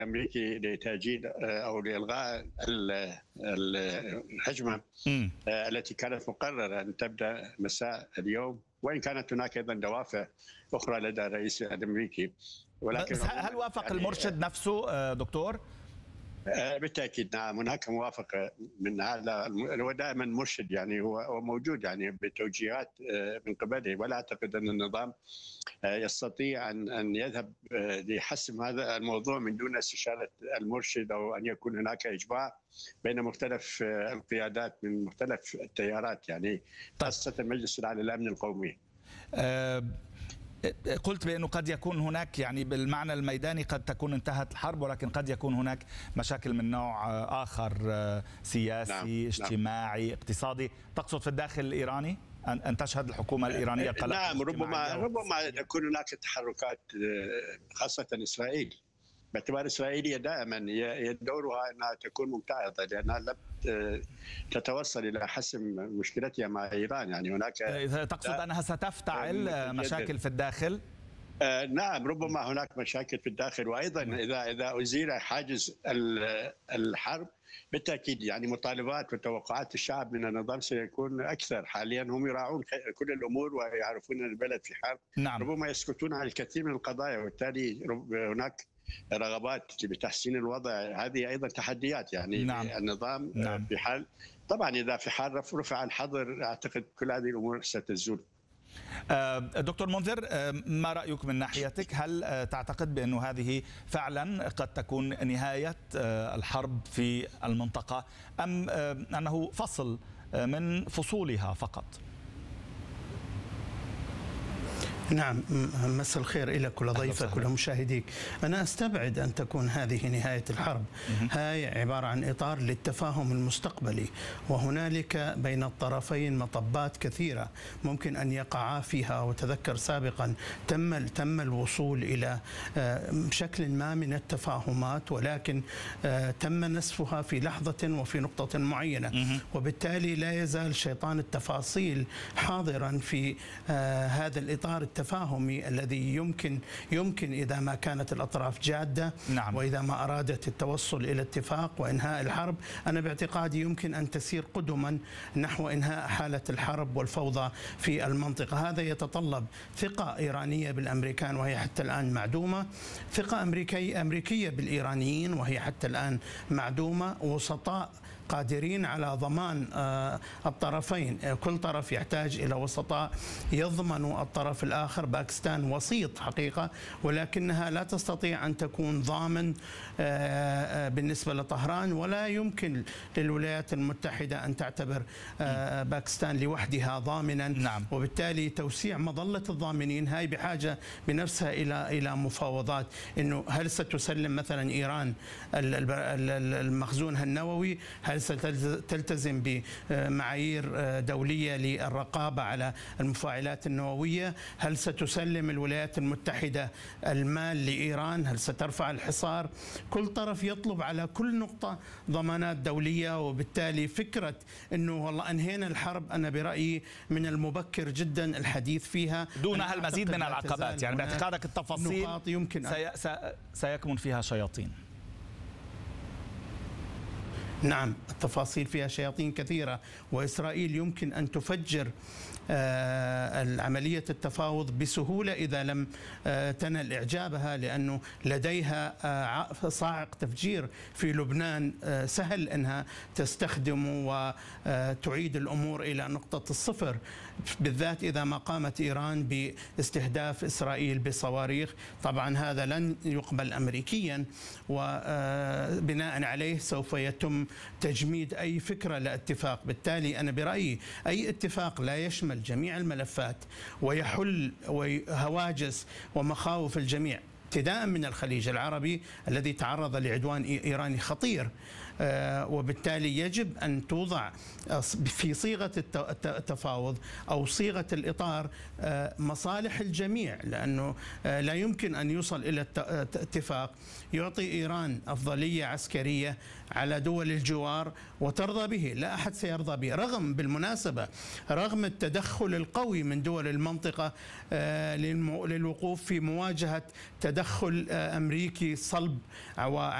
الامريكي لتاجيل او لالغاء الهجمه التي كانت مقرره ان تبدا مساء اليوم، وان كانت هناك ايضا دوافع اخرى لدى الرئيس الامريكي. ولكن هل وافق يعني المرشد نفسه دكتور؟ بالتاكيد نعم، هناك موافقه من هذا. هو دائما مرشد، يعني هو موجود يعني بتوجيهات من قبله، ولا اعتقد ان النظام يستطيع ان يذهب لحسم هذا الموضوع من دون استشاره المرشد، او ان يكون هناك اجماع بين مختلف القيادات من مختلف التيارات، يعني خاصه المجلس الاعلى للامن القومي. قلت بأنه قد يكون هناك، يعني بالمعنى الميداني قد تكون انتهت الحرب، ولكن قد يكون هناك مشاكل من نوع آخر سياسي، نعم، اجتماعي، اقتصادي. تقصد في الداخل الإيراني أن تشهد الحكومة الإيرانية قلق؟ نعم، ربما تكون هناك تحركات، خاصة إسرائيل، باعتبار إسرائيل دائما دورها أنها تكون ممتعضة، لأنها لم تتوصل إلى حسم مشكلتها مع إيران. يعني هناك تقصد أنها ستفتعل مشاكل في الداخل؟ نعم، ربما هناك مشاكل في الداخل، وأيضا إذا أزيل حاجز الحرب بالتأكيد يعني مطالبات وتوقعات الشعب من النظام سيكون أكثر. حاليا هم يراعون كل الأمور ويعرفون أن البلد في حرب، نعم. ربما يسكتون عن الكثير من القضايا، وبالتالي هناك رغبات بتحسين الوضع. هذه أيضا تحديات، يعني نعم. النظام نعم. في حال، طبعا إذا في حال رفع الحظر أعتقد كل هذه الأمور ستزول. دكتور منذر، ما رأيك من ناحيتك؟ هل تعتقد بأن هذه فعلا قد تكون نهاية الحرب في المنطقة، أم أنه فصل من فصولها فقط؟ نعم، مساء الخير إلى كل ضيفك وكل مشاهديك. أنا أستبعد أن تكون هذه نهاية الحرب، هاي عبارة عن إطار للتفاهم المستقبلي، وهنالك بين الطرفين مطبات كثيرة ممكن أن يقعا فيها. وتذكر سابقا تم الوصول إلى شكل ما من التفاهمات، ولكن تم نسفها في لحظة وفي نقطة معينة، وبالتالي لا يزال شيطان التفاصيل حاضرا في هذا الإطار التفاهمي الذي يمكن إذا ما كانت الأطراف جادة، نعم. وإذا ما أرادت التوصل إلى اتفاق وإنهاء الحرب، أنا باعتقادي يمكن أن تسير قدما نحو إنهاء حالة الحرب والفوضى في المنطقة. هذا يتطلب ثقة إيرانية بالأمريكان وهي حتى الآن معدومة، ثقة أمريكية بالإيرانيين وهي حتى الآن معدومة، وسطاء قادرين على ضمان الطرفين. كل طرف يحتاج إلى وسطاء يضمن الطرف الآخر. باكستان وسيط حقيقة، ولكنها لا تستطيع أن تكون ضامن بالنسبة لطهران، ولا يمكن للولايات المتحدة أن تعتبر باكستان لوحدها ضامنا، نعم. وبالتالي توسيع مظلة الضامنين هاي بحاجة بنفسها إلى مفاوضات. إنه هل ستسلم مثلا إيران المخزونها النووي؟ هل ستلتزم بمعايير دولية للرقابة على المفاعلات النووية؟ هل ستسلم الولايات المتحدة المال لإيران؟ هل سترفع الحصار؟ كل طرف يطلب على كل نقطة ضمانات دولية، وبالتالي فكرة أنه والله أنهينا الحرب أنا برأيي من المبكر جدا الحديث فيها دونها المزيد من العقبات. يعني باعتقادك التفاصيل يمكن سيكمن فيها شياطين؟ نعم، التفاصيل فيها شياطين كثيرة، وإسرائيل يمكن أن تفجر عملية التفاوض بسهولة إذا لم تنل إعجابها، لأنه لديها صاعق تفجير في لبنان سهل أنها تستخدمه وتعيد الأمور إلى نقطة الصفر، بالذات إذا ما قامت إيران باستهداف إسرائيل بصواريخ. طبعا هذا لن يقبل أمريكيا، وبناء عليه سوف يتم تجميد أي فكرة لاتفاق. بالتالي أنا برأيي أي اتفاق لا يشمل جميع الملفات ويحل هواجس ومخاوف الجميع، ابتداء من الخليج العربي الذي تعرض لعدوان إيراني خطير، وبالتالي يجب أن توضع في صيغة التفاوض أو صيغة الإطار مصالح الجميع، لأنه لا يمكن أن يوصل إلى اتفاق يعطي إيران أفضلية عسكرية على دول الجوار وترضى به. لا أحد سيرضى به، بالمناسبة رغم التدخل القوي من دول المنطقة للوقوف في مواجهة تدخل تدخل أمريكي صلب